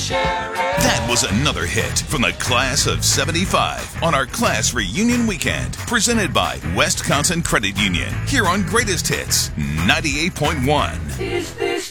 That was another hit from the class of 75 on our class reunion weekend, presented by Wisconsin Credit Union, here on Greatest Hits 98.1. Is this